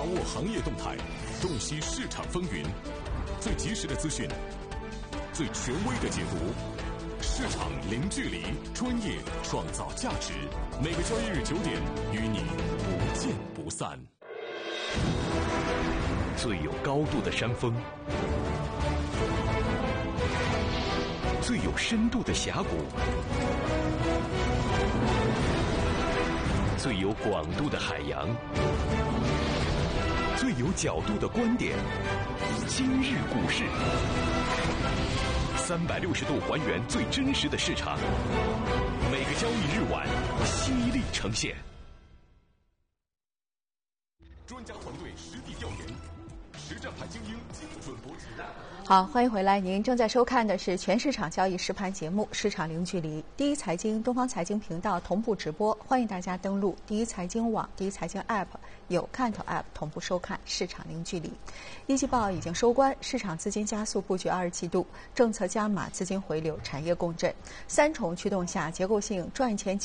握行业动态，洞悉市场风云，最及时的资讯，最权威的解读，市场零距离，专业创造价值。每个交易日9点，与你不见不散。 最有高度的山峰，最有深度的峡谷，最有广度的海洋，最有角度的观点。今日股市，360度还原最真实的市场，每个交易日晚犀利呈现。 专家团队实地调研，实战派精英精准搏击。 好，欢迎回来。您正在收看的是全市场交易实盘节目《市场零距离》，第一财经、东方财经频道同步直播，欢迎大家登录第一财经网、第一财经 App， 有看头 App 同步收看《市场零距离》。一季报已经收官，市场资金加速布局2季度，政策加码、资金回流、产业共振三重驱动下，结构性赚钱